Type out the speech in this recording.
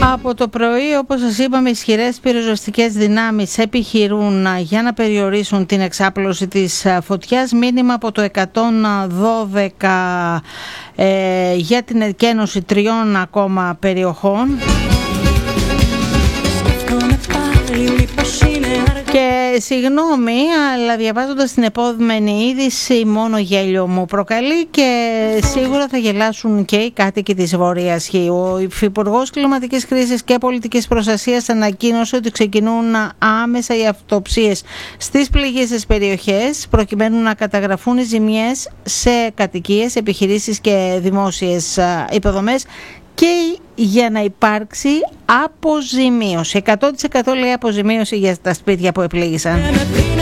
Από το πρωί, όπως σας είπαμε, ισχυρές πυροσβεστικές δυνάμεις επιχειρούν για να περιορίσουν την εξάπλωση της φωτιάς. Μήνυμα από το 112 για την εκένωση 3 ακόμα περιοχών. Και συγγνώμη, αλλά διαβάζοντας την επόμενη είδηση μόνο γέλιο μου προκαλεί και σίγουρα θα γελάσουν και οι κάτοικοι της Βόρειας Χ. Ο Υφυπουργός Κλιματικής Κρίσης και Πολιτικής Προστασίας ανακοίνωσε ότι ξεκινούν άμεσα οι αυτοψίες στις πληγείσες περιοχές προκειμένου να καταγραφούν οι ζημιές σε κατοικίες, επιχειρήσεις και δημόσιες υποδομές και για να υπάρξει αποζημίωση. 100% λέει αποζημίωση για τα σπίτια που επλήγησαν.